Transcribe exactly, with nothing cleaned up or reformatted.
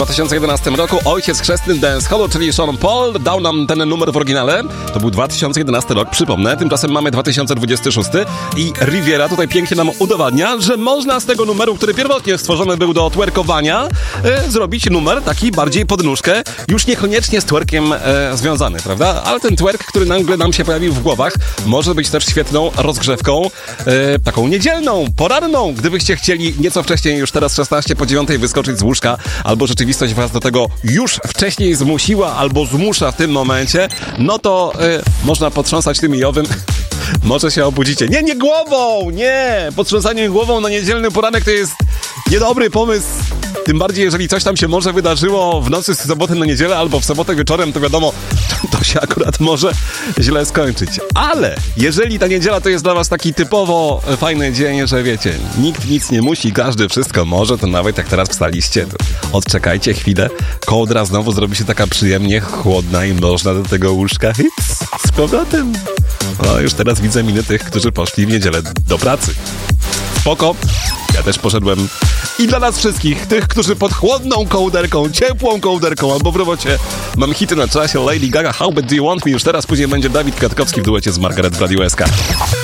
dwa tysiące jedenastym roku ojciec chrzestny dancehallu, czyli Sean Paul, dał nam ten numer w oryginale. To był dwa tysiące jedenasty rok, przypomnę. Tymczasem mamy dwa tysiące dwudziesty szósty i Riviera tutaj pięknie nam udowadnia, że można z tego numeru, który pierwotnie stworzony był do twerkowania, e, zrobić numer taki bardziej pod nóżkę, już niekoniecznie z twerkiem e, związany, prawda? Ale ten twerk, który nagle nam się pojawił w głowach, może być też świetną rozgrzewką, e, taką niedzielną, poranną, gdybyście chcieli nieco wcześniej, już teraz szesnaście po dziewiątej wyskoczyć z łóżka, albo rzeczywistość was do tego już wcześniej zmusiła, albo zmusza w tym momencie, no to e, można potrząsać tym i owym. Może się obudzicie. Nie, nie głową! Nie! Potrząsanie głową na niedzielny poranek to jest niedobry pomysł. Tym bardziej, jeżeli coś tam się może wydarzyło w nocy z soboty na niedzielę albo w sobotę wieczorem, to wiadomo, to się akurat może źle skończyć. Ale jeżeli ta niedziela to jest dla was taki typowo fajny dzień, że wiecie, nikt nic nie musi, każdy wszystko może, to nawet jak teraz wstaliście, to odczekajcie chwilę, kołdra znowu zrobi się taka przyjemnie chłodna i można do tego łóżka hips, z powrotem. No, już teraz widzę miny tych, którzy poszli w niedzielę do pracy. Spoko, ja też poszedłem. I dla nas wszystkich, tych, którzy pod chłodną kołderką, ciepłą kołderką albo w robocie mam hity na czasie, Lady Gaga, How Bad Do You Want Me? Już teraz, później będzie Dawid Kwiatkowski w duecie z Margaret w Radiu S K.